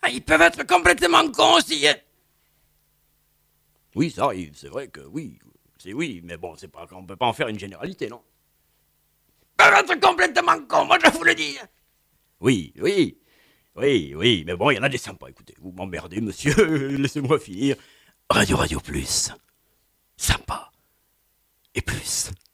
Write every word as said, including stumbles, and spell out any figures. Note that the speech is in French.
Ah, ils peuvent être complètement cons aussi, hein. Oui, ça arrive, c'est vrai que oui. C'est oui, mais bon, c'est pas, on peut pas en faire une généralité, non? Ils peuvent être complètement cons, moi je vous le dis. Oui, oui, oui, oui, mais bon, il y en a des sympas, écoutez, vous m'emmerdez, monsieur, laissez-moi finir. Radio Radio Plus, sympa, et plus.